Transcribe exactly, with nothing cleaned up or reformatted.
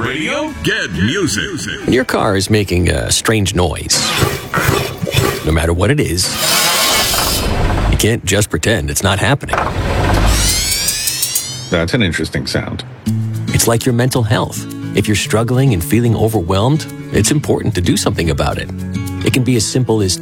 radio? Get music. When your car is making a strange noise, no matter what it is, you can't just pretend it's not happening. That's an interesting sound. It's like your mental health. If you're struggling and feeling overwhelmed, it's important to do something about it. It can be as simple as